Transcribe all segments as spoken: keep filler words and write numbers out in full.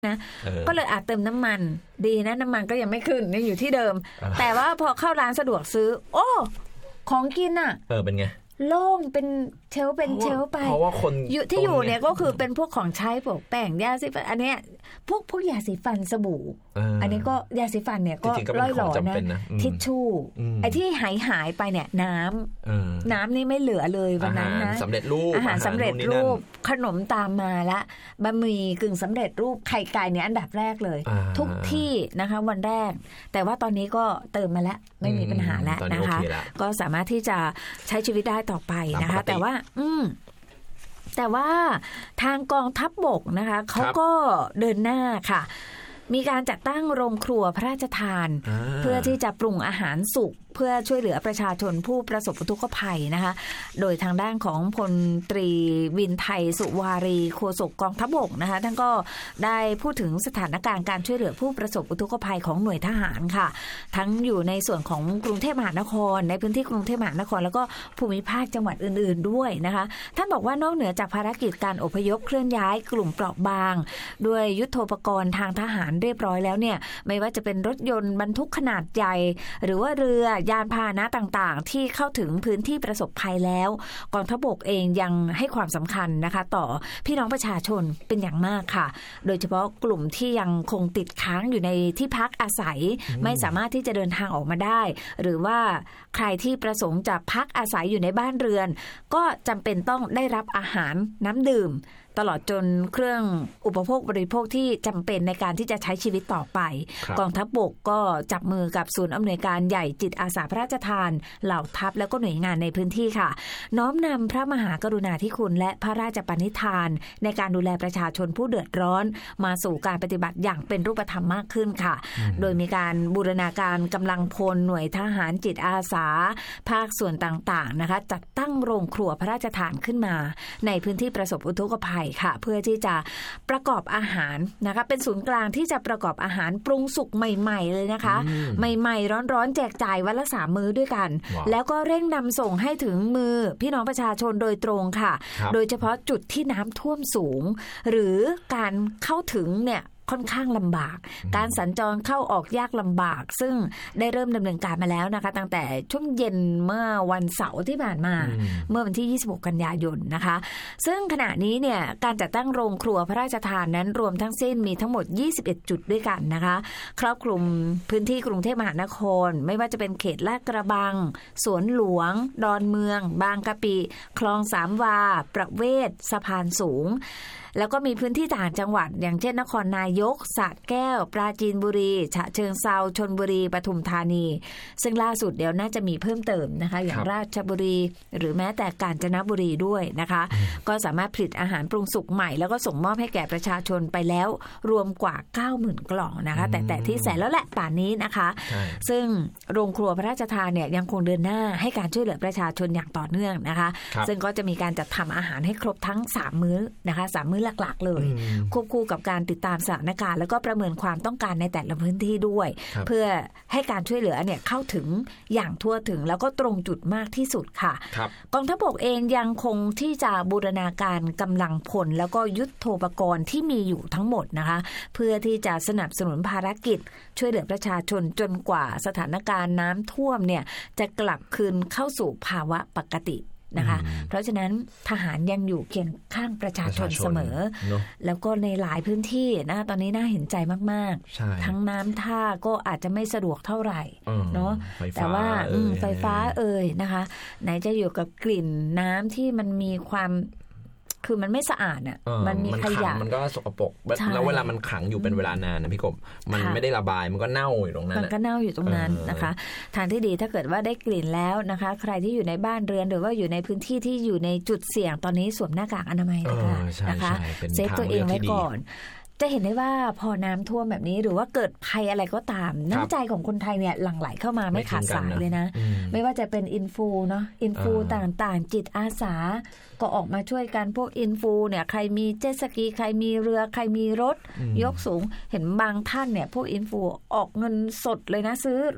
นะก็เลยอาจเติมน้ำมันดีนะน้ำมันก็ยังไม่ขึ้นยังอยู่ที่เดิมแต่ว่าพอเข้าร้านสะดวกซื้อโอ้ของกินอ่ะเออเป็นไงโล่งเป็นเชลเป็นเชลไปเพราะว่าคนอยู่ที่อยู่เนี่ยก็คือเป็นพวกของใช้พวกแป้งยาสีฟันอันเนี้ยพวกพวกยาสีฟันสบู่ อ, อันนี้ก็ยาสีฟันเนี่ยก็ร่อยหล่อนะทิชชู่ไอ้ที่หายหายไปเนี่ยน้ำน้ำนี่ไม่เหลือเลยวันนั้นนะสำเร็จรูปอาหารสำเร็จรูปขนมตามมาละบะหมี่กึ่งสำเร็จรูปไข่ไก่เนี่ยอันดับแรกเลยทุกที่นะคะวันแรกแต่ว่าตอนนี้ก็เติมมาแล้วไม่มีปัญหาแล้วนะคะก็สามารถที่จะใช้ชีวิตได้ต่อไปนะคะแต่ว่าอืมแต่ว่าทางกองทัพบกนะคะเขาก็เดินหน้าค่ะมีการจัดตั้งโรงครัวพระราชทานเพื่อที่จะปรุงอาหารสุกเพื่อช่วยเหลือประชาชนผู้ประสบอุทกภัยนะคะโดยทางด้านของพลตรีวินไทยสุวารีโฆษกกองทัพบกนะคะท่านก็ได้พูดถึงสถานการณ์การช่วยเหลือผู้ประสบอุทกภัยของหน่วยทหารค่ะทั้งอยู่ในส่วนของกรุงเทพมหานครในพื้นที่กรุงเทพมหานครแล้วก็ภูมิภาคจังหวัดอื่นๆด้วยนะคะท่านบอกว่านอกเหนือจากภารกิจการอพยพเคลื่อนย้ายกลุ่มเปราะบางด้วยยุทโธปกรณ์ทางทหารเรียบร้อยแล้วเนี่ยไม่ว่าจะเป็นรถยนต์บรรทุกขนาดใหญ่หรือว่าเรือยานพาหนะต่างๆที่เข้าถึงพื้นที่ประสบภัยแล้วกองทัพบกเองยังให้ความสำคัญนะคะต่อพี่น้องประชาชนเป็นอย่างมากค่ะโดยเฉพาะกลุ่มที่ยังคงติดค้างอยู่ในที่พักอาศัยไม่สามารถที่จะเดินทางออกมาได้หรือว่าใครที่ประสงค์จะพักอาศัยอยู่ในบ้านเรือนก็จำเป็นต้องได้รับอาหารน้ำดื่มตลอดจนเครื่องอุปโภคบริโภคที่จำเป็นในการที่จะใช้ชีวิตต่อไปกองทัพบกก็จับมือกับศูนย์อำนวยการใหญ่จิตอาสาพระราชทานเหล่าทัพแล้วก็หน่วยงานในพื้นที่ค่ะน้อมนำพระมหากรุณาธิคุณและพระราชปณิธานในการดูแลประชาชนผู้เดือดร้อนมาสู่การปฏิบัติอย่างเป็นรูปธรรมมากขึ้นค่ะโดยมีการบูรณาการกำลังพลหน่วยทหารจิตอาสาภาคส่วนต่างๆนะคะจัดตั้งโรงครัวพระราชทานขึ้นมาในพื้นที่ประสบอุทกภัยค่ะเพื่อที่จะประกอบอาหารนะคะเป็นศูนย์กลางที่จะประกอบอาหารปรุงสุกใหม่ๆเลยนะคะใหม่ๆร้อนๆแจกจ่ายวันละสามมื้อด้วยกัน wow. แล้วก็เร่งนำส่งให้ถึงมือพี่น้องประชาชนโดยตรงค่ะโดยเฉพาะจุดที่น้ำท่วมสูงหรือการเข้าถึงเนี่ยค่อนข้างลำบากการสัญจรเข้าออกยากลำบากซึ่งได้เริ่มดำเนินการมาแล้วนะคะตั้งแต่ช่วงเย็นเมื่อวันเสาร์ที่ผ่านมาเมื่อวันที่ยี่สิบหกกันยายนนะคะซึ่งขณะนี้เนี่ยการจัดตั้งโรงครัวพระราชทานนั้นรวมทั้งสิ้นมีทั้งหมดยี่สิบเอ็ดจุดด้วยกันนะคะครอบคลุมพื้นที่กรุงเทพมหานครไม่ว่าจะเป็นเขตลาดกระบังสวนหลวงดอนเมืองบางกะปิคลองสามวาประเวศสะพานสูงแล้วก็มีพื้นที่ต่างจังหวัดอย่างเช่นนครนายกสระแก้วปราจีนบุรีฉะเชิงเทราชลบุรีปทุมธานีซึ่งล่าสุดเดี๋ยวน่าจะมีเพิ่มเติมนะคะอย่างราชบุรีหรือแม้แต่กาญจนบุรีด้วยนะคะก็สามารถผลิตอาหารปรุงสุกใหม่แล้วก็ส่งมอบให้แก่ประชาชนไปแล้วรวมกว่า เก้าหมื่น กล่องนะคะแต่แต่ที่แสนแล้วแหละป่านนี้นะคะซึ่งโรงครัวพระราชทานเนี่ยยังคงเดินหน้าให้การช่วยเหลือประชาชนอย่างต่อเนื่องนะคะซึ่งก็จะมีการจัดทำอาหารให้ครบทั้งสามมื้อนะคะสามมื้อหลักๆเลยควบคู่กับการติดตามสถานการณ์แล้วก็ประเมินความต้องการในแต่ละพื้นที่ด้วยเพื่อให้การช่วยเหลือเนี่ยเข้าถึงอย่างทั่วถึงแล้วก็ตรงจุดมากที่สุดค่ะกองทัพบกเองยังคงที่จะบูรณาการกำลังพลแล้วก็ยุทโธปกรณ์ที่มีอยู่ทั้งหมดนะคะเพื่อที่จะสนับสนุนภารกิจช่วยเหลือประชาชนจนกว่าสถานการณ์น้ำท่วมเนี่ยจะกลับคืนเข้าสู่ภาวะปกตินะคะเพราะฉะนั้นทหารยังอยู่เคียงข้างประชาชนเสมอแล้วก็ในหลายพื้นที่นะตอนนี้น่าเห็นใจมากๆทั้งน้ำท่าก็อาจจะไม่สะดวกเท่าไหร่เนาะแต่ว่าไฟฟ้าเอ่ยนะคะไหนจะอยู่กับกลิ่นน้ำที่มันมีความคือมันไม่สะอาดอ่ะมันมีขยะมันก็สกปรกแล้วเวลามันขังอยู่เป็นเวลานานนะพี่กบมันไม่ได้ระบายมันก็เน่าอยู่ตรงนั้นมันก็เน่าอยู่ตรงนั้นนะคะทางที่ดีถ้าเกิดว่าได้กลิ่นแล้วนะคะใครที่อยู่ในบ้านเรือนหรือว่าอยู่ในพื้นที่ที่อยู่ในจุดเสี่ยงตอนนี้สวมหน้ากากอนามัยนะคะนะคะเซฟตัวเองไว้ก่อนจะเห็นได้ว่าพอน้ำท่วมแบบนี้หรือว่าเกิดภัยอะไรก็ตามน้ำใจของคนไทยเนี่ยหลั่งไหลเข้ามาไม่ขาดสายเลยนะไม่ว่าจะเป็นอินฟูเนาะอินฟูต่างๆจิตอาสาก็ออกมาช่วยกันพวกอินฟูเนี่ยใครมีเจ็ตสกีใครมีเรือใครมีรถยกสูงเห็นบางท่านเนี่ยพวกอินฟูออกเงินสดเลยนะซื้อรถ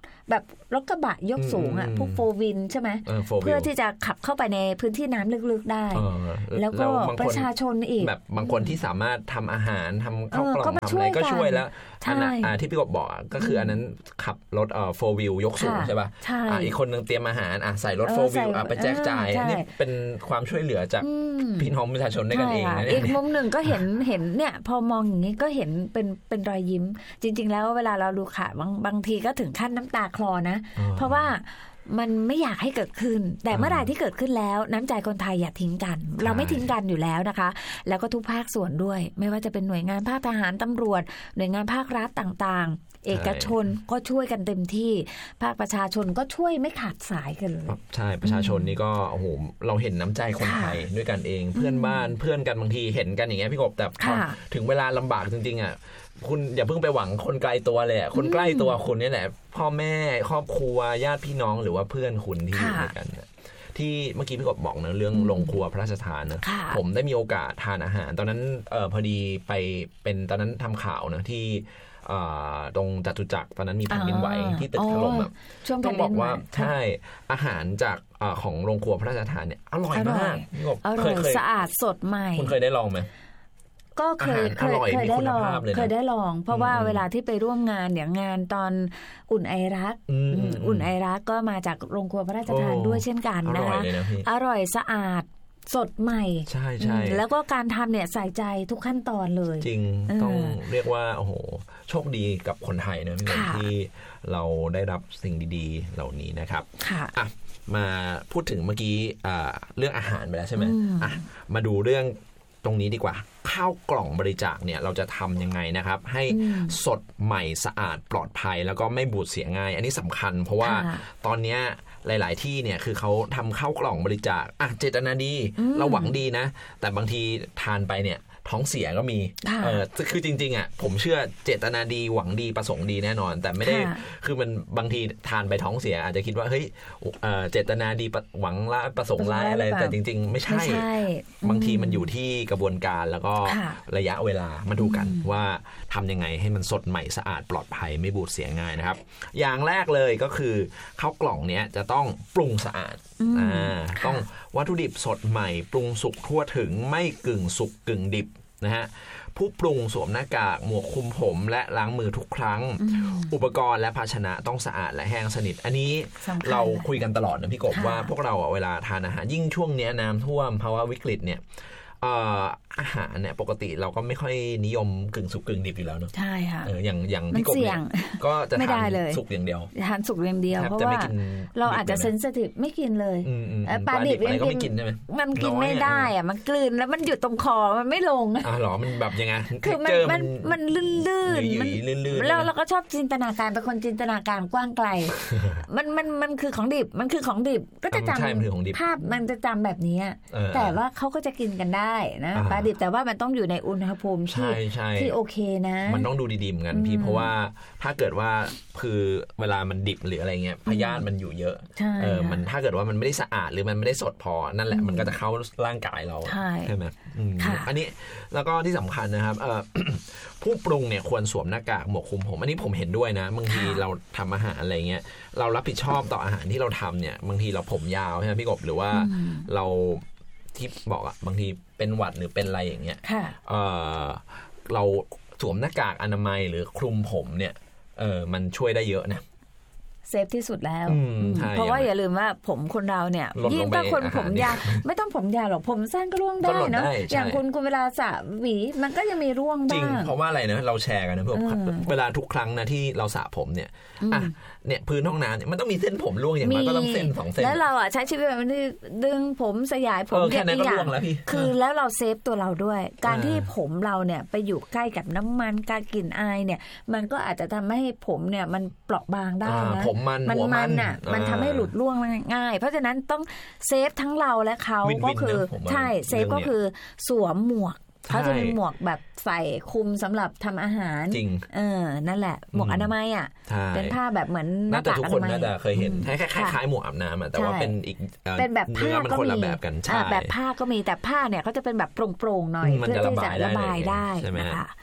แบบรถกระบะยกสูงอ่ะพวกโฟวินใช่ไหมเพื่อที่จะขับเข้าไปในพื้นที่น้ำลึกๆได้แล้วก็ประชาชนอีกแบบบางคนที่สามารถทำอาหารทำข้าวกล่องทำอะไรก็ช่วยแล้วอันนั้นที่พี่กบบอกก็คืออันนั้นขับรถเอ่อโฟวิลยกสูงใช่ป่ะอีกคนนึงเตรียมอาหารอ่ะใส่รถโฟวิลไปแจกจ่ายนี่เป็นความช่วยเหลือจากพี่น้องประชาชนด้วยกันเองนะอีกมุมหนึ่งก็เห็นเห็นเนี่ยพอมองอย่างนี้ก็เห็นเป็นเป็นรอยยิ้มจริงๆแล้วเวลาเราดูข่าวบางบางทีก็ถึงขั้นน้ำตาคลอนะเพราะว่ามันไม่อยากให้เกิดขึ้นแต่เมื่อไหร่ที่เกิดขึ้นแล้วน้ำใจคนไทยอย่าทิ้งกันเราไม่ทิ้งกันอยู่แล้วนะคะแล้วก็ทุกภาคส่วนด้วยไม่ว่าจะเป็นหน่วยงานภาคทหารตำรวจหน่วยงานภาครัฐต่างๆเอกชนก็ช่วยกันเต็มที่ภาคประชาชนก็ช่วยไม่ขาดสายกันเลยใช่ประชาชนนี่ก็โอ้โหเราเห็นน้ำใจคนไทยด้วยกันเองเพื่อนบ้านเพื่อนกันบางทีเห็นกันอย่างเงี้ยพี่กบแต่ถึงเวลาลำบากจริงๆอ่ะคุณอย่าเพิ่งไปหวังคนไกลตัวเลยคนใกล้ตัวคุณนี่แหละพ่อแม่ครอบครัวญาติพี่น้องหรือว่าเพื่อนคุณที่อยู่ด้วยกันที่เมื่อกี้พี่กบบอกนะเรื่องโรงครัวพระราชทานนะผมได้มีโอกาสทานอาหารตอนนั้นเออพอดีไปเป็นตอนนั้นทำข่าวนะที่ตรงจตุจักรตอนนั้นมีแผ่นดินไหวที่ตึกถล่มแบบต้องบอกว่าใช่อาหารจากของโรงครัวพระราชทานเนี่ยอร่อยมากอร่อยสะอาดสดใหม่คุณเคยได้ลองไหมก็เคยเคยเคยได้ลองเคยได้ลองเพราะว่าเวลาที่ไปร่วมงานอย่างงานตอนอุ่นไอรักอุ่นไอรักก็มาจากโรงครัวพระราชทานด้วยเช่นกันนะคะอร่อยสะอาดสดใหม่ใช่ใช่แล้วก็การทำเนี่ยใส่ใจทุกขั้นตอนเลยจริงต้องเรียกว่าโอ้โหโชคดีกับคนไทยนะที่เราได้รับสิ่งดีๆเหล่านี้นะครับอ่ะมาพูดถึงเมื่อกี้เรื่องอาหารไปแล้วใช่ไหมอ่ะมาดูเรื่องตรงนี้ดีกว่าข้าวกล่องบริจาคเนี่ยเราจะทำยังไงนะครับให้สดใหม่สะอาดปลอดภัยแล้วก็ไม่บูดเสียง่ายอันนี้สำคัญเพราะว่าตอนนี้หลายๆที่เนี่ยคือเขาทำข้าวกล่องบริจาคอ่ะเจตนาดีเราหวังดีนะแต่บางทีทานไปเนี่ยท้องเสียก็มีเออคือจริงๆอ่ะผมเชื่อเจตนาดีหวังดีประสงค์ดีแน่นอนแต่ไม่ได้คือมันบางทีทานไปท้องเสียอาจจะคิดว่าเฮ้ยเจตนาดีหวังร้ายประสงค์ร้ายอะไรแต่จริงๆไม่ใช่บางทีมันอยู่ที่กระบวนการแล้วก็ระยะเวลามาดูกันว่าทำยังไงให้มันสดใหม่สะอาดปลอดภัยไม่บูดเสียง่ายนะครับอย่างแรกเลยก็คือข้าวกล่องเนี้ยจะต้องปรุงสะอาดอ่าต้องวัตถุดิบสดใหม่ปรุงสุกทั่วถึงไม่กึ่งสุกกึ่งดิบนะฮะผู้ปรุงสวมหน้ากากหมวกคลุมผมและล้างมือทุกครั้งอุปกรณ์และภาชนะต้องสะอาดและแห้งสนิทอันนี้เราคุยกันตลอดนะพี่กบว่าพวกเราเวลาทานอาหารยิ่งช่วงนี้น้ำท่วมภาวะวิกฤตเนี่ยอาหารเนี่ยปกติเราก็ไม่ค่อยนิยมกึ่งสุกกึ่งดิบอยู่แล้วเนอะใช่ค่ะอย่างอย่างพี่กบเนี่ยก็จะทานสุกอย่างเดียวทานสุกอย่างเดียวเพราะว่าเราอาจจะเซนซิทีฟไม่กินเลยปลาดิบก็ไม่กินใช่ไหมมันกินไม่ได้อะมันกลืนแล้วมันอยู่ตรงคอมันไม่ลงอ๋อหรอมันแบบยังไงคือมันมันมันลื่นๆมันลื่นๆแล้วเราก็ชอบจินตนาการเป็นคนจินตนาการกว้างไกลมันมันมันคือของดิบมันคือของดิบก็จะจำภาพมันจะจำแบบนี้แต่ว่าเขาก็จะกินกันได้นะปลาดิบแต่ว่ามันต้องอยู่ในอุณหภูมิที่ที่โอเคนะมันต้องดูดีๆเหมือนกันพี่เพราะว่าถ้าเกิดว่าคือเวลามันดิบหรืออะไรเงี้ยพยาธิมันอยู่เยอะเออมันถ้าเกิดว่ามันไม่ได้สะอาดหรือมันไม่ได้สดพอนั่นแหละมันก็จะเข้าร่างกายเราใช่ไหมอันนี้แล้วก็ที่สำคัญนะครับผู้ปรุงเนี่ยควรสวมหน้ากากหมวกคลุมผมอันนี้ผมเห็นด้วยนะบางทีเราทำอาหารอะไรเงี้ยเรารับผิดชอบต่ออาหารที่เราทำเนี่ยบางทีเราผมยาวใช่ไหมพี่กบหรือว่าเราที่บอกอะบางทีเป็นหวัดหรือเป็นอะไรอย่างเงี้ยเออเราสวมหน้ากากอนามัยหรือคลุมผมเนี่ยเออมันช่วยได้เยอะนะเซฟที่สุดแล้วเพราะว่าอย่าลืมว่าผมคนเราเนี่ยยิ่งถ้าคนผมยาวไม่ต้องผมยาวหรอกผมสั้นก็ร่วงได้เนาะอย่างคุณคุณเวลาสระหวีมันก็ยังมีร่วงบ้างจริงเพราะว่าอะไรนะเราแชร์กันนะเพื่อนเวลาทุกครั้งนะที่เราสระผมเนี่ยอ่ะเนี่ยพื้นห้องน้ำเนี่ยมันต้องมีเส้นผมร่วงอย่างน้อยก็ต้องเส้นสองเส้นแล้วเราอ่ะใช้ชีวิตแบบนี้ดึงผมสยายผมแค่นั้นก็ร่วงแล้วพี่คือแล้วเราเซฟตัวเราด้วยการที่ผมเราเนี่ยไปอยู่ใกล้กับน้ำมันการกลิ่นอายเนี่ยมันก็อาจจะทำให้ผมเนี่ยมันเปราะบางได้นะผมมันมันมันอ่ะมันทำให้หลุดร่วงง่ายเพราะฉะนั้นต้องเซฟทั้งเราและเขาก็คือใช่เซฟก็คือสวมหมวกเขาจะมีหมวกแบบใส่คลุมสำหรับทำอาหารจริงเออนั่นแหละหมวกอนามัยอ่ะเป็นผ้าแบบเหมือนหน้ากากอนามัยน่าจะทุกคนน่าจะเคยเห็นคล้ายๆหมวกอาบน้ำอ่ะแต่ว่าเป็นอีกเป็นแบบผ้าก็มีแบบกันใช่แบบผ้าก็มีแต่ผ้าเนี่ยเขาจะเป็นแบบโปร่งๆหน่อยเพื่อที่จะระบายได้นะคะอ่ะ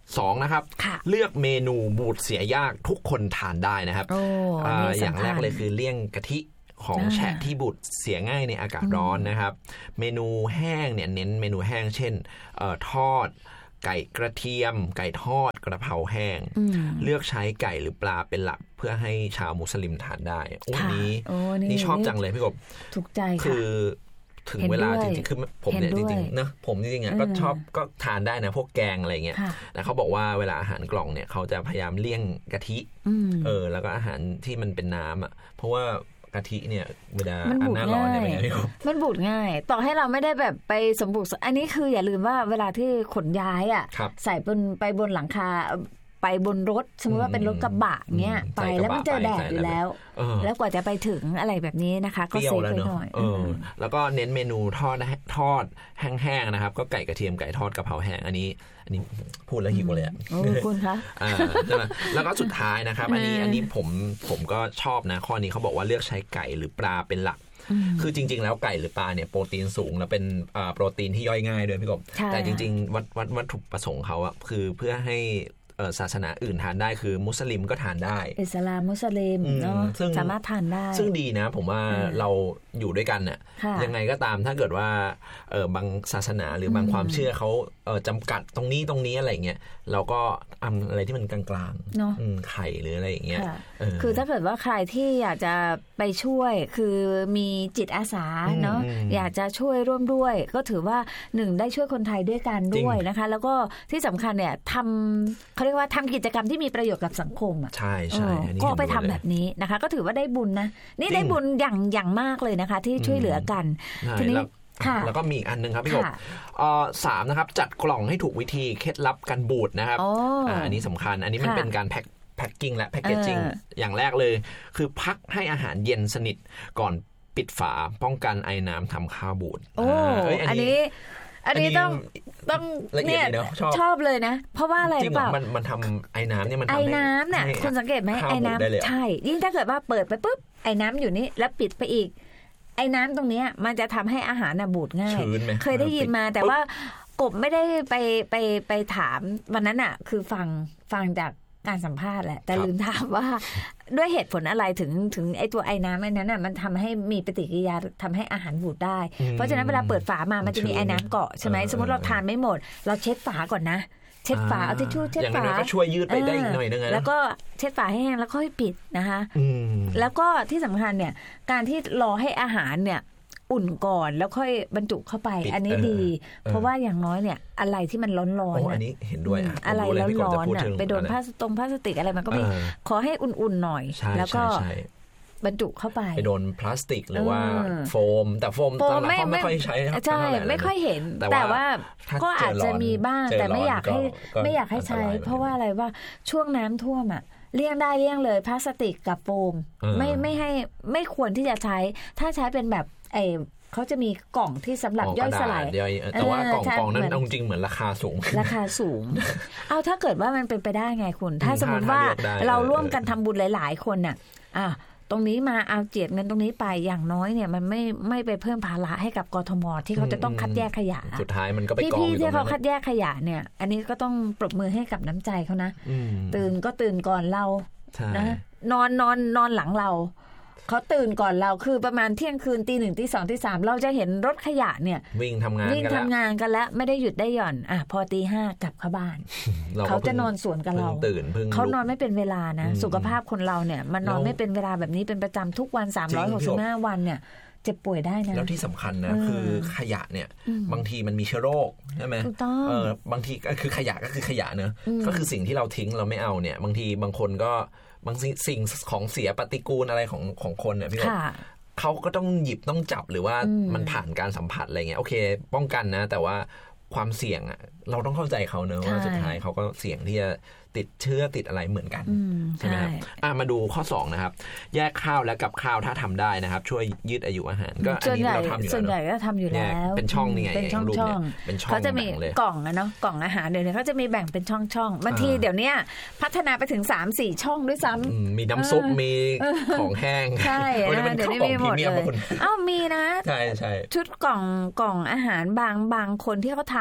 สองนะครับเลือกเมนูบูดเสียยากทุกคนทานได้นะครับ อ, อย่างแรกเลยคือเลี่ยงกะทิของแฉะที่บูดเสียง่ายในอากาศร้อนนะครับเมนูแห้งเนี่ยเน้นเมนูแห้งเช่นเอ่อทอดไก่กระเทียมไก่ทอดกระเพราแห้งเลือกใช้ไก่หรือปลาเป็นหลักเพื่อให้ชาวมุสลิมทานได้โอ้นี้นี่ชอบจังเลยพี่กบถูกใจค่ะคือถึงเวลาจริงๆคือผมเนี่ยจริงๆนะผมจริงๆก็ชอบก็ทานได้นะพวกแกงอะไรเงี้ยแต่เขาบอกว่าเวลาอาหารกล่องเนี่ยเขาจะพยายามเลี่ยงกะทิเออแล้วก็อาหารที่มันเป็นน้ำอ่ะเพราะว่ากะทิเนี่ยเวลาอันหน้าร้อนเนี่ยเป็นไงพี่มันบูดง่ายต่อให้เราไม่ได้แบบไปสมบูรณ์อันนี้คืออย่าลืมว่าเวลาที่ขนย้ายอ่ะใส่บนไปบนหลังคาไปบนรถสมมติว่าเป็นรถกระบะเงี้ยไปแล้วมันเจอแดดอยู่แล้วแล้วกว่าจะไปถึงอะไรแบบนี้นะคะก็เซฟไปหน่อยแล้วก็เน้นเมนูทอดทอดแห้งๆนะครับก็ไก่กระเทียมไก่ทอดกะเพราแห้งอันนี้อันนี้พูดแล้วหิวเลยอ่ะโอ้คุณคะใช่ไหมแล้วก็สุดท้ายนะครับอันนี้อันนี้ผมผมก็ชอบนะข้อนี้เขาบอกว่าเลือกใช้ไก่หรือปลาเป็นหลักคือจริงๆแล้วไก่หรือปลาเนี่ยโปรตีนสูงแล้วเป็นโปรตีนที่ย่อยง่ายด้วยพี่กบแต่จริงๆวัตวัตถุประสงค์เขาอะคือเพื่อให้ศาสนาอื่นทานได้คือมุสลิมก็ทานได้อิสลามมุสลิมเนาะสามารถทานได้ซึ่งดีนะผมว่าเราอยู่ด้วยกันเนี่ยยังไงก็ตามถ้าเกิดว่าเออบางศาสนาหรือบางความเชื่อเขาเออจำกัดตรงนี้ตรงนี้อะไรเงี้ยเราก็ทำอะไรที่มันกลางๆเนาะไข่หรืออะไรอย่างเงี้ยคือถ้าเกิดว่าใครที่อยากจะไปช่วยคือมีจิตอาสาเนาะอยากจะช่วยร่วมด้วยก็ถือว่าหนึ่งได้ช่วยคนไทยด้วยกันด้วยนะคะแล้วก็ที่สำคัญเนี่ยทำเรียกว่าทำกิจกรรมที่มีประโยชน์กับสังคมอ่ะใช่ใช่ก็ไปทำแบบนี้นะคะก็ถือว่าได้บุญนะนี่ได้บุญอย่างอย่างมากเลยนะคะที่ช่วยเหลือกันทีนี้แล้วก็มีอันนึงครับพี่กบสามนะครับจัดกล่องให้ถูกวิธีเคล็ดลับกันบูดนะครับอันนี้สำคัญอันนี้มันเป็นการแพ็คแพ็คกิ้งและแพ็คเกจจิ้งอย่างแรกเลยคือพักให้อาหารเย็นสนิทก่อนปิดฝาป้องกันไอน้ำทำข้าวบูดโอ้อันนี้อันนี้ต้องต้องเนี่ยชอบเลยนะเพราะว่าอะไรหรือเปล่ามันมันทำไอ้น้ำเนี่ยมันทำไอ้น้ำเนี่ยคุณสังเกตไหมไอ้น้ำใช่ยิ่งถ้าเกิดว่าเปิดไปปุ๊บไอ้น้ำอยู่นี่แล้วปิดไปอีกไอ้น้ำตรงนี้มันจะทำให้อาหารน่ะบูดง่ายเคยได้ยินมาแต่ว่ากบไม่ได้ไปไปไปถามวันนั้นอ่ะคือฟังฟังจากการสัมภาษณ์แหละแต่ลืมถามว่าด้วยเหตุผลอะไรถึงถึงไอ้ตัวไอ้น้ำไอ้นั้นน่ะมันทำให้มีปฏิกิริยาทำให้อาหารบูดได้เพราะฉะนั้นเวลาเปิดฝามามันจะมีไอ้น้ำเกาะใช่ไหมสมมติเราทานไม่หมดเราเช็ดฝาก่อนนะเช็ดฝาเอาทิชชู่เช็ดฝาอย่างนั้นก็ช่วยยืดไปได้อีกหน่อยนึงนะแล้วก็เช็ดฝาให้แห้งแล้วค่อยปิดนะคะแล้วก็ที่สำคัญเนี่ยการที่รอให้อาหารเนี่ยอุ่นก่อนแล้วค่อยบรรจุเข้าไปอันนี้ดีเพราะว่าอย่างน้อยเนี่ยอะไรที่มันร้อนๆอันนี้เห็นด้วยอะไรร้อนๆน่ะไปโดนพลาสติกพลาสติกอะไรมันก็มีขอให้อุ่นๆหน่อยแล้วก็บรรจุเข้าไปไปโดนพลาสติกหรือว่าโฟมแต่โฟมตอนหลังเขาไม่ค่อยใช้ใช่ไม่ค่อยเห็นแต่ว่าก็อาจจะมีบ้างแต่ไม่อยากให้ไม่อยากให้ใช้เพราะว่าอะไรว่าช่วงน้ำท่วมอ่ะเลี่ยงได้เลี่ยงเลยพลาสติกกับโฟมไม่ไม่ให้ไม่ควรที่จะใช้ถ้าใช้เป็นแบบไอเขาจะมีกล่องที่สำหรับย่อยสลายแต่ว่ากล่องกล่องนั้นจริงๆเหมือนราคาสูงราคาสูงเอาถ้าเกิดว่ามันเป็นไปได้ไงคุณถ้าสมมติว่าเราร่วมกันทำบุญหลายๆคนน่ะอ่ะตรงนี้มาเอาเจียดเงินตรงนี้ไปอย่างน้อยเนี่ยมันไม่ไม่ไปเพิ่มภาระให้กับกทมที่เขาจะต้องคัดแยกขยะสุดท้ายมันก็ไปกองอยู่ตรงนั้นพี่ๆที่เขาคัดแยกขยะเนี่ยอันนี้ก็ต้องปรบมือให้กับน้ำใจเขานะตื่นก็ตื่นก่อนเรานะนอนนอนนอนหลังเราเขาตื่นก่อนเราคือประมาณเที่ยงคืนตีหนึ่งตีสองตีสามเราจะเห็นรถขยะเนี่ยวิ่งทำงานวิ่งทำงานกันแล้วไม่ได้หยุดได้หย่อนอ่ะพอตีห้ากลับเข้าบ้านเขาจะนอนสวนกับเราเขานอนไม่เป็นเวลานะสุขภาพคนเราเนี่ยมันนอนไม่เป็นเวลาแบบนี้เป็นประจำทุกวันสามร้อยหกสิบห้าวันเนี่ยเจ็บป่วยได้นะแล้วที่สำคัญนะคือขยะเนี่ยบางทีมันมีเชื้อโรคใช่ไหมเออบางทีก็คือขยะก็คือขยะเนอะก็คือสิ่งที่เราทิ้งเราไม่เอาเนี่ยบางทีบางคนก็บางสิ่งของเสียปฏิกูลอะไรของของคนเนี่ยพี่กบเขาก็ต้องหยิบต้องจับหรือว่ามันผ่านการสัมผัสอะไรเงี้ยโอเคป้องกันนะแต่ว่าความเสี่ยงอ่ะเราต้องเข้าใจเขาเนอะว่าสุดท้ายเขาก็เสี่ยงที่จะติดเชื้อติดอะไรเหมือนกันใช่ไหมครับมาดูข้อสองนะครับแยกข้าวและกับข้าวถ้าทำได้นะครับช่วยยืดอายุอาหารก็อันนี้เราทำอยู่แล้วส่วนใหญ่ก็ทำอยู่แล้วเป็นช่องนี่ไงเป็นช่องช่องเขาจะมีกล่องนะเนาะกล่องอาหารเดี๋ยวนี้เขาจะมีแบ่งเป็นช่องช่องบางทีเดี๋ยวนี้พัฒนาไปถึง สามสี่ ช่องด้วยซ้ำมีน้ำซุปมีของแห้งใช่เดี๋ยวนี้มีหมดเลยอ้าวมีนะใช่ใช่ชุดกล่องกล่องอาหารบางบางคนที่เขาท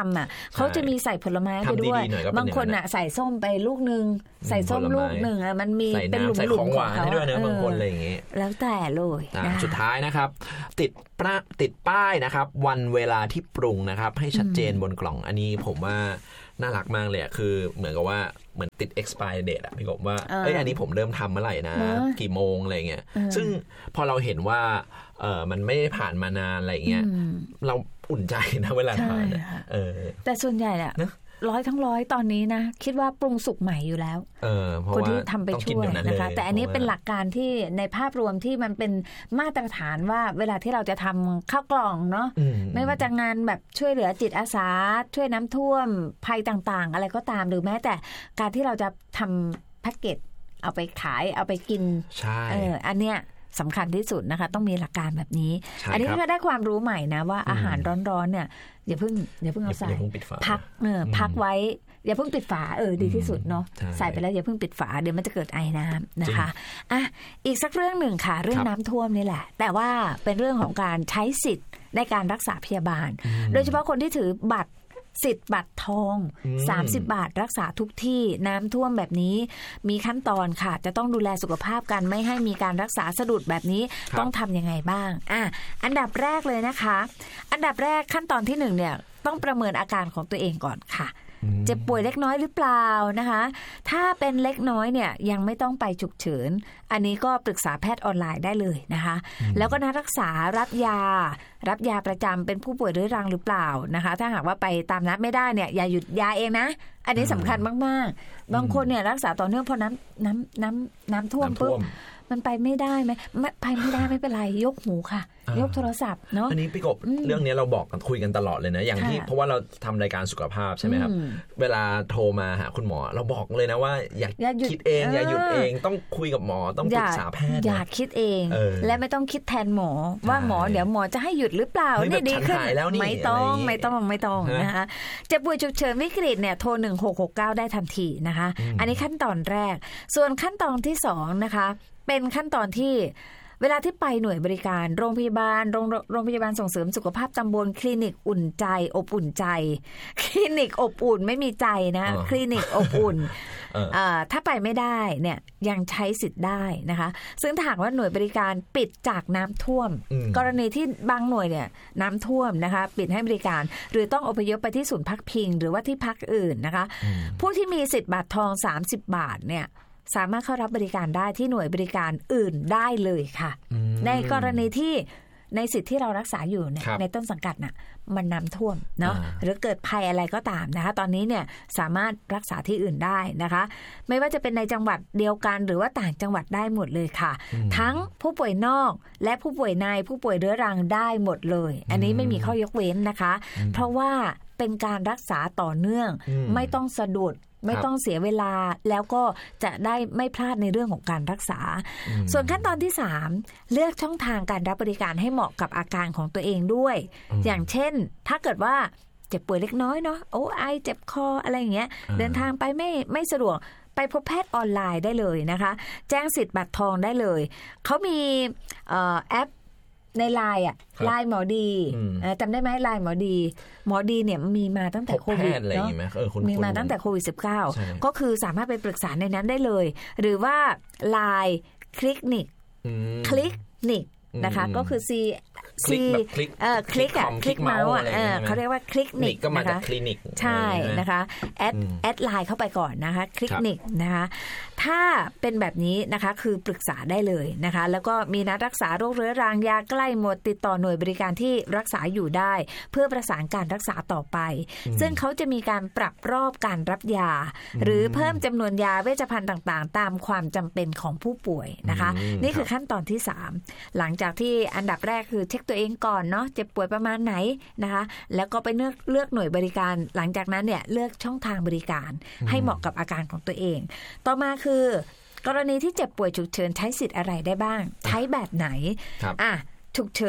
ำอ่ะเขาจะมีใส่ผลไม้ไปด้วยบางคนอ่ะใส่ส้มไปลูกนึงใส่ส้มลูกนึงอ่ะมันมีเป็นหลุมๆของเขาด้วยนะบางคนอะไรอย่างงี้แล้วแต่เลยสุดท้ายนะครับติดป้ายติดป้ายนะครับวันเวลาที่ปรุงนะครับให้ชัดเจนบนกล่องอันนี้ผมว่าน่ารักมากเลยคือเหมือนกับว่าเหมือนติด expire date อะพี่กบว่าเอ้ยอันนี้ผมเริ่มทำเมื่อไหร่นะกี่โมงอะไรเงี้ยซึ่งพอเราเห็นว่าเออมันไม่ได้ผ่านมานานอะไรเงี้ยเราอุ่นใจนะเวลาทานเออแต่ส่วนใหญ่อะร้อยทั้งร้อยตอนนี้นะคิดว่าปรุงสุกใหม่อยู่แล้วคนที่ทำไปช่วยนะคะแต่อันนี้เป็นหลักการที่ในภาพรวมที่มันเป็นมาตรฐานว่าเวลาที่เราจะทำข้าวกล่องเนาะไม่ว่าจะงานแบบช่วยเหลือจิตอาสาช่วยน้ำท่วมภัยต่างๆอะไรก็ตามหรือแม้แต่การที่เราจะทำแพ็กเกจเอาไปขายเอาไปกินใช่เอออันเนี้ยสำคัญที่สุดนะคะต้องมีหลักการแบบนี้อันนี้ก็ได้ความรู้ใหม่นะว่าอาหารร้อนๆเนี่ยอย่าเพิ่งอย่าเพิ่งเอาใส่พักเออพักไว้อย่าเพิ่งปิดฝาเออดีที่สุดเนาะใส่ไปแล้วอย่าเพิ่งปิดฝาเดี๋ยวมันจะเกิดไอน้ำนะคะอ่ะอีกสักเรื่องหนึ่งค่ะเรื่องน้ำท่วมนี่แหละแต่ว่าเป็นเรื่องของการใช้สิทธิ์ในการรักษาพยาบาลโดยเฉพาะคนที่ถือบัตรสิทธิ์บัตรทองสามสิบบาทรักษาทุกที่น้ำท่วมแบบนี้มีขั้นตอนค่ะจะต้องดูแลสุขภาพกันไม่ให้มีการรักษาสะดุดแบบนี้ต้องทำยังไงบ้างอ่ะอันดับแรกเลยนะคะอันดับแรกขั้นตอนที่หนึ่งเนี่ยต้องประเมินอาการของตัวเองก่อนค่ะเจ็บป่วยเล็กน้อยหรือเปล่านะคะถ้าเป็นเล็กน้อยเนี่ยยังไม่ต้องไปฉุกเฉินอันนี้ก็ปรึกษาแพทย์ออนไลน์ได้เลยนะคะแล้วก็นัดรักษารับยารับยาประจำเป็นผู้ป่วยเรื้อรังหรือเปล่านะคะถ้าหากว่าไปตามนัดไม่ได้เนี่ยอย่าหยุดยาเองนะอันนี้สำคัญมากๆบางคนเนี่ยรักษาต่อเนื่องพอน้ำน้ำน้ำน้ำท่วมปุ๊บมันไปไม่ได้ไหมไม่ไปไม่ได้ไม่เป็นไรยกหูค่ะยกโทรศัพท์เนาะอันนี้พี่กบเรื่องนี้เราบอกกันคุยกันตลอดเลยนะอย่างที่เพราะว่าเราทำรายการสุขภาพใช่ไหมครับเวลาโทรมาหาคุณหมอเราบอกเลยนะว่าอย่าคิดเองอย่าหยุดเองต้องคุยกับหมอต้องปรึกษาแพทย์อย่าคิดเองและไม่ต้องคิดแทนหมอว่าหมอเดี๋ยวหมอจะให้หยุดหรือเปล่านี่ดีขึ้นไม่ต้องไม่ต้องไม่ต้องนะคะเจ็บป่วยฉุกเฉินวิกฤตเนี่ยโทรหนึ่งหกหกเก้าได้ทันทีนะคะอันนี้ขั้นตอนแรกส่วนขั้นตอนที่สองนะคะเป็นขั้นตอนที่เวลาที่ไปหน่วยบริการโรงพยาบาลโรงโรงพยาบาลส่งเสริมสุขภาพตำบลคลินิกอุ่นใจอบอุ่นใจคลินิกอบอุ่นไม่มีใจนะคลินิกอบอุ่นถ้าไปไม่ได้เนี่ยยังใช้สิทธิ์ได้นะคะซึ่งถ้าหากว่าหน่วยบริการปิดจากน้ำท่วมกรณีที่บางหน่วยเนี่ยน้ำท่วมนะคะปิดให้บริการหรือต้องอพยพไปที่ศูนย์พักพิงหรือว่าที่พักอื่นนะคะผู้ที่มีสิทธิ์บัตรทองสามสิบบาทเนี่ยสามารถเข้ารับบริการได้ที่หน่วยบริการอื่นได้เลยค่ะในกรณีที่ในสิทธิ์ที่เรารักษาอยู่เนี่ยในต้นสังกัดน่ะมันน้ำท่วมเนาะหรือเกิดภัยอะไรก็ตามนะคะตอนนี้เนี่ยสามารถรักษาที่อื่นได้นะคะไม่ว่าจะเป็นในจังหวัดเดียวกันหรือว่าต่างจังหวัดได้หมดเลยค่ะทั้งผู้ป่วยนอกและผู้ป่วยในผู้ป่วยเรื้อรังได้หมดเลยอันนี้ไม่มีข้อยกเว้นนะคะเพราะว่าเป็นการรักษาต่อเนื่องไม่ต้องสะดุดไม่ต้องเสียเวลาแล้วก็จะได้ไม่พลาดในเรื่องของการรักษาส่วนขั้นตอนที่สามเลือกช่องทางการรับบริการให้เหมาะกับอาการของตัวเองด้วยอย่างเช่นถ้าเกิดว่าเจ็บป่วยเล็กน้อยเนาะโอ้ไอเจ็บคออะไรอย่างเงี้ยเดินทางไปไม่ไม่สะดวกไปพบแพทย์ออนไลน์ได้เลยนะคะแจ้งสิทธิ์บัตรทองได้เลยเขามีแอปในไลน์อ่ะไลน์หมอดีจำได้ไหมไลน์หมอดีหมอดีเนี่ยมีมาตั้งแต่โควิดเนาะมีมาตั้งแต่โควิดสิบเก้าก็คือสามารถไปปรึกษาในนั้นได้เลยหรือว่าไลน์คลิกนิกคลิกนิกนะคะก็คือ C คลิกแบบคลิกเออคลิกอ่ะคลิกเมาส์อ่ะเขาเรียกว่าคลิกนิกก็มาจากคลินิกใช่นะคะแอดแอดไลน์เข้าไปก่อนนะคะคลิกนิกนะคะถ้าเป็นแบบนี้นะคะคือปรึกษาได้เลยนะคะแล้วก็มีนัดรักษาโรคเรื้อรังยาใกล้หมดติดต่อหน่วยบริการที่รักษาอยู่ได้เพื่อประสานการรักษาต่อไปซึ่งเขาจะมีการปรับรอบการรับยาหรือเพิ่มจำนวนยาเวชภัณฑ์ต่างๆตามความจำเป็นของผู้ป่วยนะคะนี่คือขั้นตอนที่สามหลังจากที่อันดับแรกคือเช็คตัวเองก่อนเนาะเจ็บป่วยประมาณไหนนะคะแล้วก็ไปเลือกเลือกหน่วยบริการหลังจากนั้นเนี่ยเลือกช่องทางบริการให้เหมาะกับอาการของตัวเองต่อมาคือกรณีที่เจ็บป่วยฉุกเฉินใช้สิทธิ์อะไรได้บ้างใช้แบบไหนอ่ะฉุกเฉิน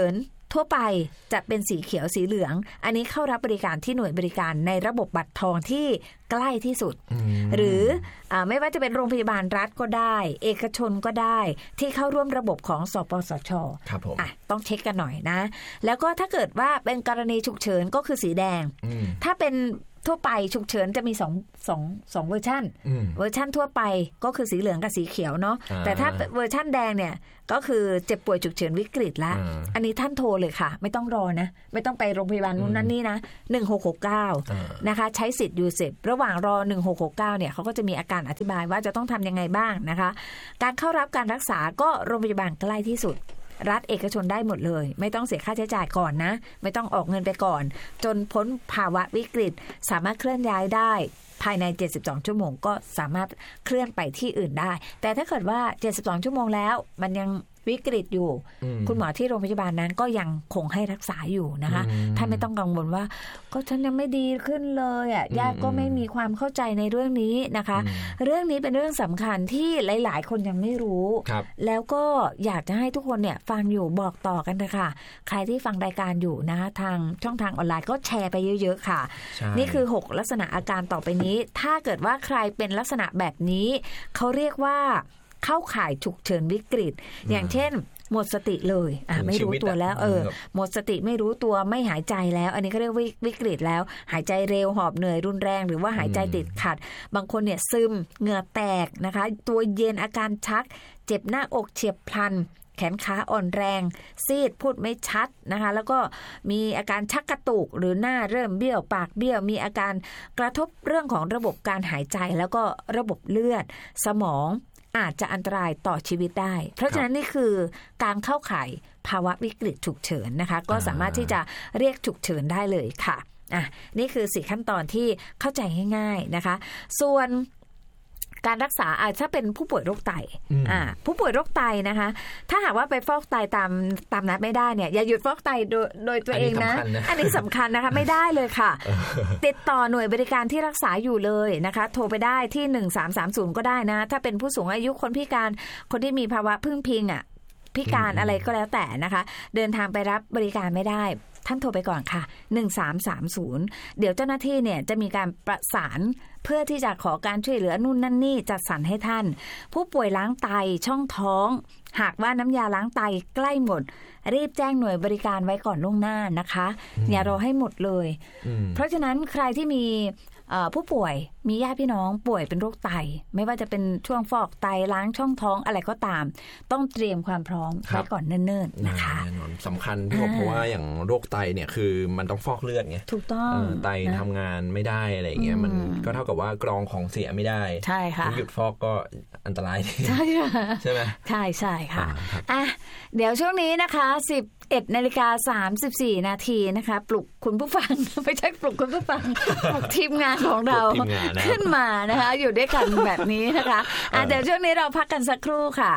ทั่วไปจะเป็นสีเขียวสีเหลืองอันนี้เข้ารับบริการที่หน่วยบริการในระบบบัตรทองที่ใกล้ที่สุดหรืออ่าไม่ว่าจะเป็นโรงพยาบาลรัฐก็ได้เอกชนก็ได้ที่เข้าร่วมระบบของสปสช. ครับผมอ่ะต้องเช็คกันหน่อยนะแล้วก็ถ้าเกิดว่าเป็นกรณีฉุกเฉินก็คือสีแดงถ้าเป็นทั่วไปฉุกเฉินจะมี2 2 2เวอร์ชันเวอร์ชันทั่วไปก็คือสีเหลืองกับสีเขียวเนาะแต่ถ้าเวอร์ชันแดงเนี่ยก็คือเจ็บป่วยฉุกเฉินวิกฤตแล้วอันนี้ท่านโทรเลยค่ะไม่ต้องรอนะไม่ต้องไปโรงพยาบาลนู้นนั่นนี่นะหนึ่งหกหกเก้านะคะใช้สิทธิ์ยูเซประหว่างรอหนึ่งหกหกเก้าเนี่ยเขาก็จะมีอาการอธิบายว่าจะต้องทำยังไงบ้างนะคะการเข้ารับการรักษาก็โรงพยาบาลใกล้ที่สุดรัฐเอกชนได้หมดเลยไม่ต้องเสียค่าใช้จ่ายก่อนนะไม่ต้องออกเงินไปก่อนจนพ้นภาวะวิกฤตสามารถเคลื่อนย้ายได้ภายในเจ็ดสิบสองชั่วโมงก็สามารถเคลื่อนไปที่อื่นได้แต่ถ้าเกิดว่าเจ็ดสิบสองชั่วโมงแล้วมันยังวิกฤตอยู่คุณหมอที่โรงพยาบาลนั้นก็ยังคงให้รักษาอยู่นะคะท่านไม่ต้องกังวลว่าก็ฉันยังไม่ดีขึ้นเลยอ่ะญาติก็ไม่มีความเข้าใจในเรื่องนี้นะคะเรื่องนี้เป็นเรื่องสำคัญที่หลายๆคนยังไม่รู้แล้วก็อยากจะให้ทุกคนเนี่ยฟังอยู่บอกต่อกันเลยค่ะใครที่ฟังรายการอยู่นะทางช่องทางออนไลน์ก็แชร์ไปเยอะๆค่ะนี่คือหกลักษณะอาการต่อไปนี้ถ้าเกิดว่าใครเป็นลักษณะแบบนี้เขาเรียกว่าเข้าข่ายฉุกเฉินวิกฤตอย่างเช่นหมดสติเลยอ่ะไม่รู้ตัวแล้วเออหมดสติไม่รู้ตัวไม่หายใจแล้วอันนี้ก็เรียกวิกฤตแล้วหายใจเร็วหอบเหนื่อยรุนแรงหรือว่าหายใจติดขัดบางคนเนี่ยซึมเหงื่อแตกนะคะตัวเย็นอาการชักเจ็บหน้าอกเฉียบพลันแขนขาอ่อนแรงซีดพูดไม่ชัดนะคะแล้วก็มีอาการชักกระตุกหรือหน้าเริ่มเบี้ยวปากเบี้ยวมีอาการกระทบเรื่องของระบบการหายใจแล้วก็ระบบเลือดสมองอาจจะอันตรายต่อชีวิตได้เพราะฉะนั้นนี่คือการเข้าข่ายภาวะวิกฤตฉุกเฉินนะคะก็สามารถที่จะเรียกฉุกเฉินได้เลยค่ะอ่ะนี่คือสี่ขั้นตอนที่เข้าใจง่ายๆนะคะส่วนการรักษาอาจถ้าเป็นผู้ป่วยโรคไตอ่าผู้ป่วยโรคไตนะคะถ้าหากว่าไปฟอกไตตามตามนัดไม่ได้เนี่ยอย่าหยุดฟอกไตโดยโดยตัวเองนะอันนี้สำคัญนะคะไม่ได้เลยค่ะติดต่อหน่วยบริการที่รักษาอยู่เลยนะคะโทรไปได้ที่หนึ่งสามสามศูนย์ก็ได้นะถ้าเป็นผู้สูงอายุคนพิการคนที่มีภาวะพึ่งพิงอ่ะพิการอะไรก็แล้วแต่นะคะเดินทางไปรับบริการไม่ได้ท่านโทรไปก่อนค่ะหนึ่งสามสามศูนย์เดี๋ยวเจ้าหน้าที่เนี่ยจะมีการประสานเพื่อที่จะขอการช่วยเหลือนู่นนั่นนี่จัดสรรให้ท่านผู้ป่วยล้างไตช่องท้องหากว่าน้ำยาล้างไตใกล้หมดรีบแจ้งหน่วยบริการไว้ก่อนล่วงหน้านะคะอย่ารอให้หมดเลยเพราะฉะนั้นใครที่มีผู้ป่วยมีญาติพี่น้องป่วยเป็นโรคไตไม่ว่าจะเป็นช่วงฟอกไตล้างช่องท้องอะไรก็ตามต้องเตรียมความพร้อมไว้ก่อนเนิ่นๆนะคะแน่นอนสำคัญพี่บอกเพราะว่าอย่างโรคไตเนี่ยคือมันต้องฟอกเลือดไงถูกต้องไตทำงานไม่ได้อะไรอย่างเงี้ยมันก็เท่ากับว่ากรองของเสียไม่ได้ใช่ค่ะหยุดฟอกก็อันตรายใช่ค่ะใช่ไหมใช่ใช่ค่ะอ่ะเดี๋ยวช่วงนี้นะคะสิบเอ็ดนาฬิกาสามสิบสี่นาทีนะคะปลุกคุณผู้ฟังไม่ใช่ปลุกคุณผู้ฟังปลุกทีมงานของเราขึ้นมานะคะอยู่ด้วยกันแบบนี้นะคะอ่ะเดี๋ยวช่วงนี้เราพักกันสักครู่ค่ะ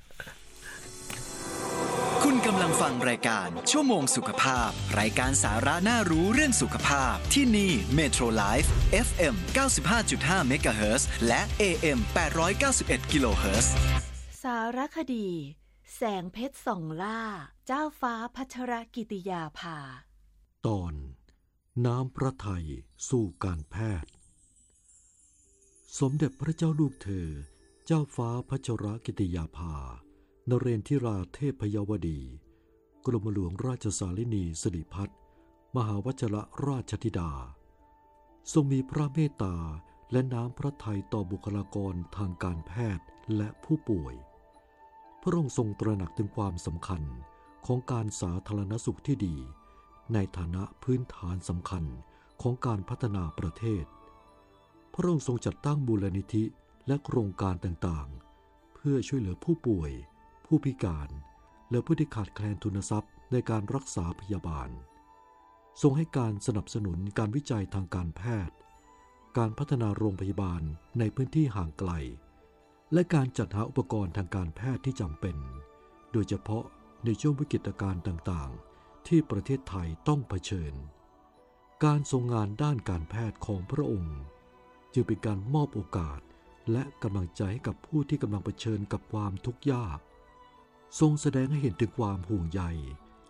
คุณกำลังฟังรายการชั่วโมงสุขภาพรายการสาระน่ารู้เรื่องสุขภาพที่นี่ Metro Life เอฟ เอ็ม เก้าสิบห้าจุดห้า เมกะเฮิรตซ์และ เอ เอ็ม แปดร้อยเก้าสิบเอ็ด กิโลเฮิรตซ์สารคดีแสงเพชรส่องล่าเจ้าฟ้าพัชรกิติยาภาตอนน้ำพระทัยสู่การแพทย์สมเด็จพระเจ้าลูกเธอเจ้าฟ้าพัชรกิติยาภานเรนทิราเทพยวดีกรมหลวงราชสารินีสิริพัฒน์มหาวชิรราชธิดาทรงมีพระเมตตาและน้ำพระทัยต่อบุคลากรทางการแพทย์และผู้ป่วยพระองค์ทรงตระหนักถึงความสำคัญของการสาธารณสุขที่ดีในฐานะพื้นฐานสำคัญของการพัฒนาประเทศพระองค์ทรงจัดตั้งมูลนิธิและโครงการต่างๆเพื่อช่วยเหลือผู้ป่วยผู้พิการและผู้ที่ขาดแคลนทุนทรัพย์ในการรักษาพยาบาลทรงให้การสนับสนุนการวิจัยทางการแพทย์การพัฒนาโรงพยาบาลในพื้นที่ห่างไกลและการจัดหาอุปกรณ์ทางการแพทย์ที่จำเป็นโดยเฉพาะในช่วงวิกฤตการณ์ต่างๆที่ประเทศไทยต้องเผชิญการทรงงานด้านการแพทย์ของพระองค์จึงเป็นการมอบโอกาสและกำลังใจให้กับผู้ที่กำลังเผชิญกับความทุกข์ยากทรงแสดงให้เห็นถึงความห่วงใย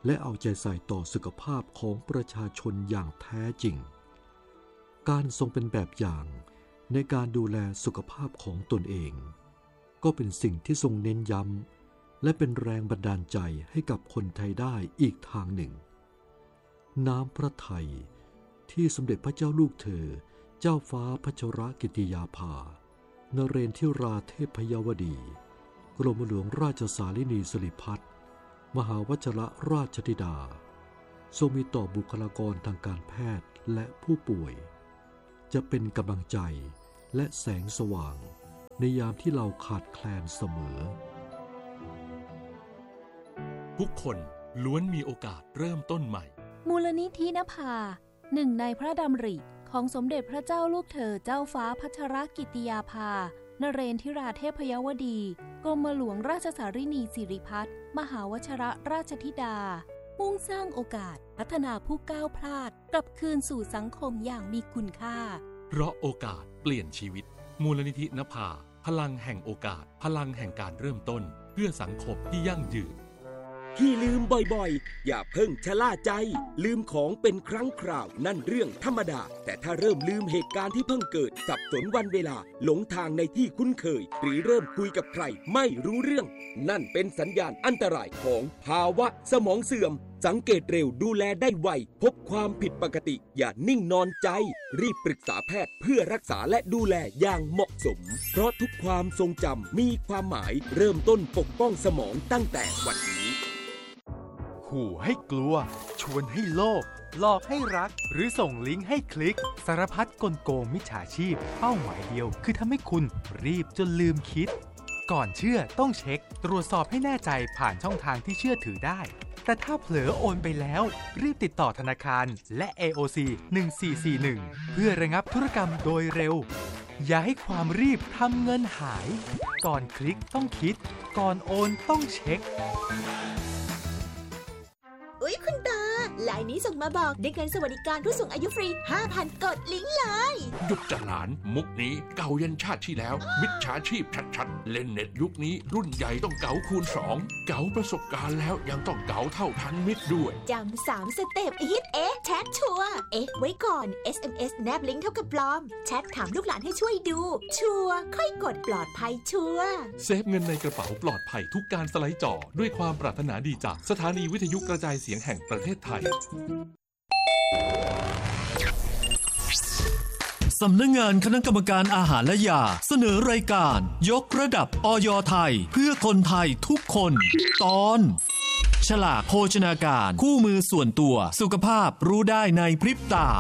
และเอาใจใส่ต่อสุขภาพของประชาชนอย่างแท้จริงการทรงเป็นแบบอย่างในการดูแลสุขภาพของตนเองก็เป็นสิ่งที่ทรงเน้นย้ำและเป็นแรงบันดาลใจให้กับคนไทยได้อีกทางหนึ่งน้ำพระทัยที่สมเด็จพระเจ้าลูกเธอเจ้าฟ้าพัชรกิติยาภานเรนทิราเทพยวดีกรมหลวงราชสารินีสิริพัฒน์มหาวชิรราชธิดาทรงมีต่อบุคลากรทางการแพทย์และผู้ป่วยจะเป็นกำลังใจและแสงสว่างในยามที่เราขาดแคลนเสมอทุกคนล้วนมีโอกาสเริ่มต้นใหม่มูลนิธินภาหนึ่งในพระดำริของสมเด็จพระเจ้าลูกเธอเจ้าฟ้าพัชรกิติยาภานเรนทิราเทพยวดีกรมหลวงราชสารินีสิริพัฒน์มหาวชิรราชธิดามุ่งสร้างโอกาสพัฒนาผู้ก้าวพลาดกลับคืนสู่สังคมอย่างมีคุณค่าเพราะโอกาสเปลี่ยนชีวิตมูลนิธินภาพลังแห่งโอกาสพลังแห่งการเริ่มต้นเพื่อสังคมที่ยั่งยืนที่ลืมบ่อยๆอย่าเพิ่งชะล่าใจลืมของเป็นครั้งคราวนั่นเรื่องธรรมดาแต่ถ้าเริ่มลืมเหตุการณ์ที่เพิ่งเกิดสับสนวันเวลาหลงทางในที่คุ้นเคยหรือเริ่มคุยกับใครไม่รู้เรื่องนั่นเป็นสัญญาณอันตรายของภาวะสมองเสื่อมสังเกตเร็วดูแลได้ไวพบความผิดปกติอย่านิ่งนอนใจรีบปรึกษาแพทย์เพื่อรักษาและดูแลอย่างเหมาะสมเพราะทุกความทรงจำมีความหมายเริ่มต้นปกป้องสมองตั้งแต่วันนี้ขู่ให้กลัวชวนให้โลภหลอกให้รักหรือส่งลิงก์ให้คลิกสารพัดกลโกงมิจฉาชีพเป้าหมายเดียวคือทำให้คุณรีบจนลืมคิดก่อนเชื่อต้องเช็คตรวจสอบให้แน่ใจผ่านช่องทางที่เชื่อถือได้แต่ถ้าเผลอโอนไปแล้วรีบติดต่อธนาคารและ เอ โอ ซี หนึ่งสี่สี่หนึ่งเพื่อระงับธุรกรรมโดยเร็วอย่าให้ความรีบทำเงินหายก่อนคลิกต้องคิดก่อนโอนต้องเช็คอุ๊ยคุณตาไลน์นี้ส่งมาบอกได้เงินสวัสดิการผู้สูงอายุฟรี ห้าพัน กดลิงก์เลยหยุดจะหลานมุกนี้เก่ายันชาติที่แล้วมิจฉาชีพชัดๆเล่นเน็ตยุคนี้รุ่นใหญ่ต้องเก๋าคูณสองเก๋าประสบการณ์แล้วยังต้องเก๋าเท่าทันมิตรด้วยจำสามสเต็ปอีทเอ๊ะแชทชัวร์เอ๊ะไว้ก่อน เอส เอ็ม เอส แนบลิงก์เท่ากับปลอมแชทถามลูกหลานให้ช่วยดูชัวร์ค่อยกดปลอดภัยชัวร์เซฟเงินในกระเป๋าปลอดภัยทุกการสไลด์จอด้วยความปรารถนาดีจากสถานีวิทยุกระจายเสียงแห่งประเทศไทยสำนักงานคณะกรรมการอาหารและยาเสนอรายการยกระดับอย.ไทยเพื่อคนไทยทุกคนตอนฉลากโภชนาการคู่มือส่วนตัวสุขภาพรู้ได้ในพริบตา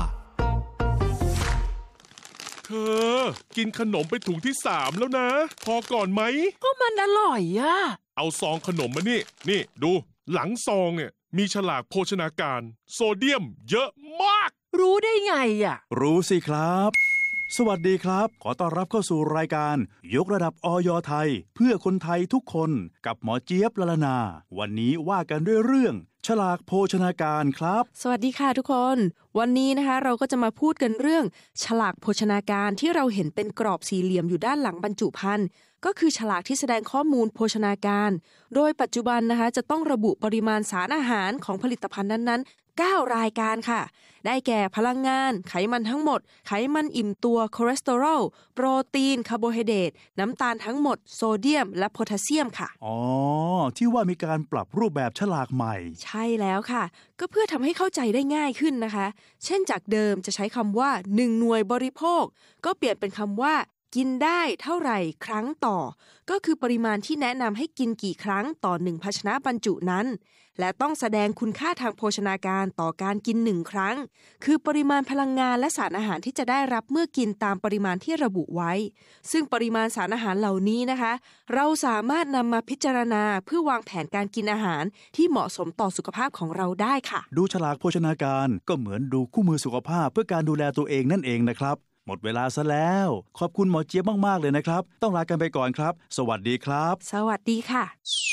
เธอกินขนมไปถุงที่สามแล้วนะพอก่อนไหมก็มันอร่อยอะเอาซองขนมมานี่นี่ดูหลังซองเนี่ยมีฉลากโภชนาการโซเดียมเยอะมากรู้ได้ไงอ่ะรู้สิครับสวัสดีครับขอต้อนรับเข้าสู่รายการยกระดับอย.ไทยเพื่อคนไทยทุกคนกับหมอเจี๊ยบละลานาวันนี้ว่ากันด้วยเรื่องฉลากโภชนาการครับสวัสดีค่ะทุกคนวันนี้นะคะเราก็จะมาพูดกันเรื่องฉลากโภชนาการที่เราเห็นเป็นกรอบสี่เหลี่ยมอยู่ด้านหลังบรรจุภัณฑ์ก็คือฉลากที่แสดงข้อมูลโภชนาการโดยปัจจุบันนะคะจะต้องระบุปริมาณสารอาหารของผลิตภัณฑ์นั้นๆเก้ารายการค่ะได้แก่พลังงานไขมันทั้งหมดไขมันอิ่มตัวคอเลสเตอรอลโปรตีนคาร์โบไฮเดรตน้ำตาลทั้งหมดโซเดียมและโพแทสเซียมค่ะอ๋อที่ว่ามีการปรับรูปแบบฉลากใหม่ใช่แล้วค่ะก็เพื่อทำให้เข้าใจได้ง่ายขึ้นนะคะเช่นจากเดิมจะใช้คำว่าหนึ่งหน่วยบริโภคก็เปลี่ยนเป็นคำว่ากินได้เท่าไหร่ครั้งต่อก็คือปริมาณที่แนะนำให้กินกี่ครั้งต่อหนึ่งภาชนะบรรจุนั้นและต้องแสดงคุณค่าทางโภชนาการต่อการกินหนึ่งครั้งคือปริมาณพลังงานและสารอาหารที่จะได้รับเมื่อกินตามปริมาณที่ระบุไว้ซึ่งปริมาณสารอาหารเหล่านี้นะคะเราสามารถนำมาพิจารณาเพื่อวางแผนการกินอาหารที่เหมาะสมต่อสุขภาพของเราได้ค่ะดูฉลากโภชนาการก็เหมือนดูคู่มือสุขภาพเพื่อการดูแลตัวเองนั่นเองนะครับหมดเวลาซะแล้วขอบคุณหมอเจี๊ยบมากๆเลยนะครับต้องลากันไปก่อนครับสวัสดีครับสวัสดีค่ะ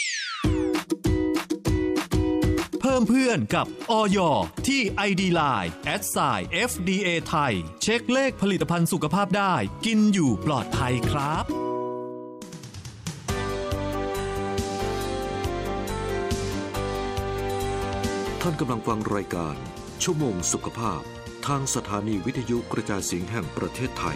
เพิ่มเพื่อนกับอย.ที่ ไอ ดี ไลน์ แอท ไซน์ เอฟ ดี เอ ไทยเช็คเลขผลิตภัณฑ์สุขภาพได้กินอยู่ปลอดภัยครับท่านกำลังฟังรายการชั่วโมงสุขภาพทางสถานีวิทยุกระจายเสียงแห่งประเทศไทย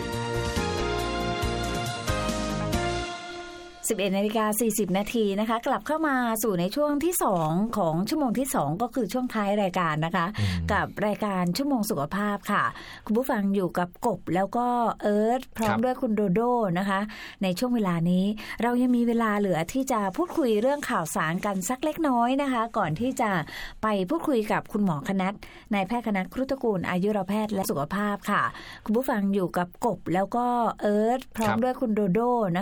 สิบเอ็ดนาฬิกาสี่สิบนาทีนะคะกลับเข้ามาสู่ในช่วงที่สองของชั่วโมงที่สองก็คือช่วงท้ายรายการนะคะกับรายการชั่วโมงสุขภาพค่ะคุณผู้ฟังอยู่กับกบแล้วก็เอิร์ธพร้อมด้วยคุณโดโดนะคะในช่วงเวลานี้เรายังมีเวลาเหลือที่จะพูดคุยเรื่องข่าวสารกันสักเล็กน้อยนะคะก่อนที่จะไปพูดคุยกับคุณหมอคณัฐนายแพทย์คณัฐครุฑตระกูลอายุรแพทย์และสุขภาพค่ะคุณผู้ฟังอยู่กับกบแล้วก็เอิร์ธพร้อมด้วยคุณโดโดนะคะ